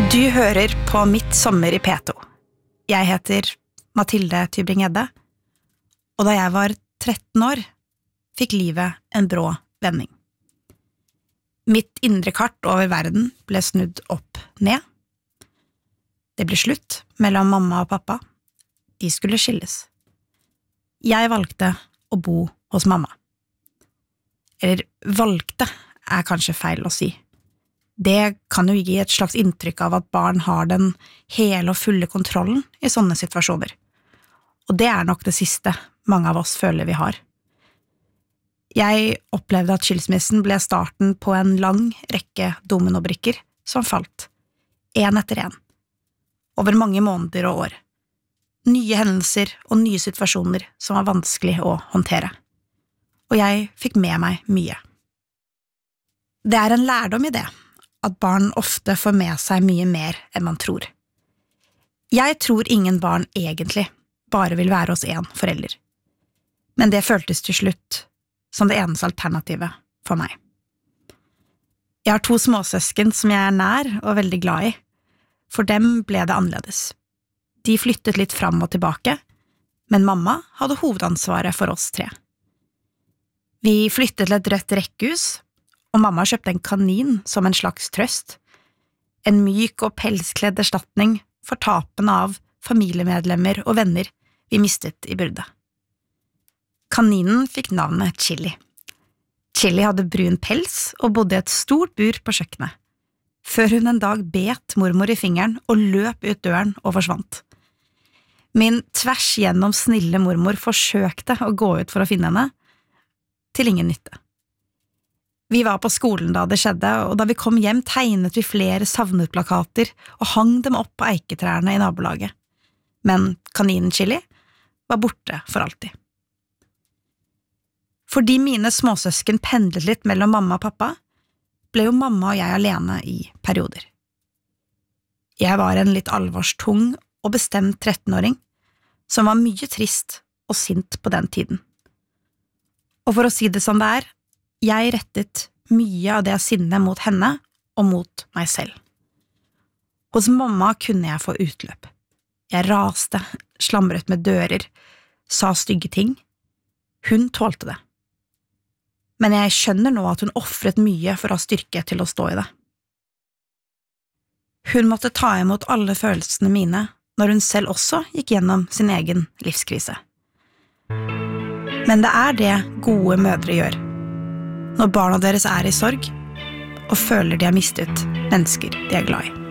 Du hører på Mitt sommer i P2. Jeg heter Mathilde Tybring-Gjedde, og da jeg var 13 år, fikk livet en brå vending. Mitt indre kart over verden ble snudd opp ned. Det ble slutt mellom mamma og pappa. De skulle skilles. Jeg valgte å bo hos mamma. Eller valgte er kanskje feil å si. Det kan jo gi et slags inntrykk av at barn har den hele og fulle kontrollen i sånne situasjoner. Og det er nok det siste mange av oss føler vi har. Jeg opplevde at skilsmissen ble starten på en lang rekke dominobrikker som falt, en etter en, over mange måneder og år. Nye hendelser og nye situasjoner som var vanskelig å håndtere. Og jeg fikk med meg mye. Det er en lærdom i det, at barn ofte får med seg mye mer enn man tror. Jeg tror ingen barn egentlig bare vil være hos en forelder. Men det føltes til slutt som det eneste alternativet for meg. Jeg har 2 småsøsken som jeg er nær og veldig glad i. For dem ble det annerledes. De flyttet litt fram og tilbake, men mamma hadde hovedansvaret for oss 3. Vi flyttet til et rødt rekkehus, og mamma kjøpte en kanin som en slags trøst, en myk og pelskledd erstatning for tapene av familiemedlemmer og venner vi mistet i byrde. Kaninen fikk navnet Chili. Chili hadde brun pels og bodde i et stort bur på kjøkkenet, før hun en dag bet mormor i fingeren og løp ut døren og forsvant. Min tvers gjennom snille mormor forsøkte å gå ut for å finne henne, til ingen nytte. Vi var på skolen da det skjedde, og da vi kom hjem tegnet vi flere savnet-plakater og hang dem opp på eiketrærne i nabolaget. Men kaninen Chili var borte for alltid. Fordi mine småsøsken pendlet litt mellom mamma og pappa, ble jo mamma og jeg alene i perioder. Jeg var en litt alvorstung og bestemt 13-åring, som var mye trist og sint på den tiden. Og for å si det som det er, jeg rettet mye av det sinnet mot henne og mot meg selv. Hos mamma kunne jeg få utløp. Jeg raste, slamret med dører, sa stygge ting. Hun tålte det. Men jeg skjønner nå at hun offret mye for å ha styrke til å stå i det. Hun måtte ta imot alle følelsene mine når hun selv også gikk gjennom sin egen livskrise. Men det er det gode mødre gjør. Når barna deres er i sorg, og føler de har mistet mennesker de er glad i.